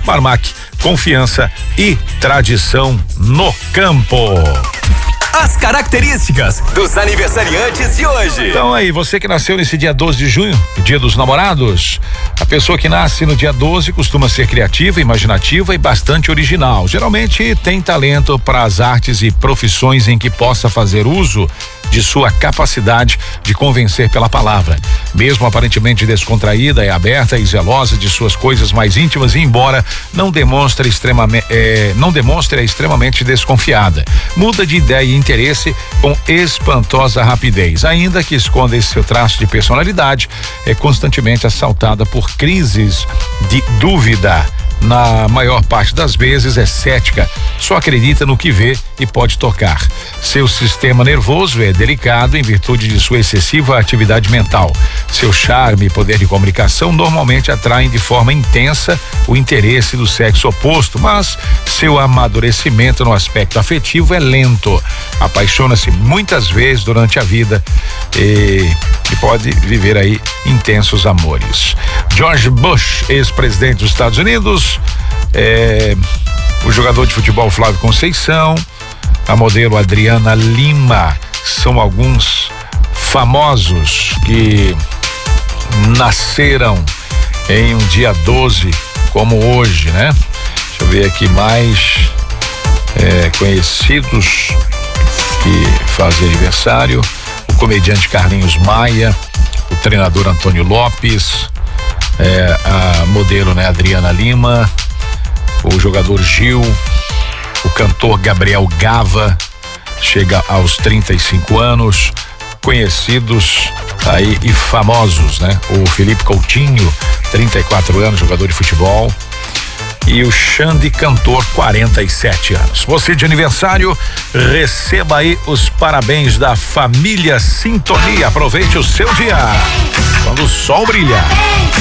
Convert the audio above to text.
Marmac, confiança e tradição no campo. As características dos aniversariantes de hoje. Então aí, você que nasceu nesse dia 12 de junho, dia dos namorados, a pessoa que nasce no dia 12 costuma ser criativa, imaginativa e bastante original. Geralmente tem talento para as artes e profissões em que possa fazer uso de sua capacidade de convencer pela palavra. Mesmo aparentemente descontraída, é aberta e zelosa de suas coisas mais íntimas e embora não demonstre extremamente desconfiada. Muda de ideia e interesse com espantosa rapidez. Ainda que esconda esse seu traço de personalidade, é constantemente assaltada por crises de dúvida. Na maior parte das vezes é cética, só acredita no que vê e pode tocar. Seu sistema nervoso é delicado em virtude de sua excessiva atividade mental. Seu charme e poder de comunicação normalmente atraem de forma intensa o interesse do sexo oposto, mas seu amadurecimento no aspecto afetivo é lento. Apaixona-se muitas vezes durante a vida e pode viver aí intensos amores. George Bush, ex-presidente dos Estados Unidos, o jogador de futebol Flávio Conceição, a modelo Adriana Lima, são alguns famosos que nasceram em um dia 12 como hoje, né? Deixa eu ver aqui mais conhecidos que fazem aniversário: o comediante Carlinhos Maia, o treinador Antônio Lopes, a modelo, né, Adriana Lima, o jogador Gil, o cantor Gabriel Gava, chega aos 35 anos, conhecidos aí e famosos, né? O Felipe Coutinho, 34 anos, jogador de futebol, e o Xande, cantor, 47 anos. Você de aniversário, receba aí os parabéns da família Sintonia. Aproveite o seu dia quando o sol brilha.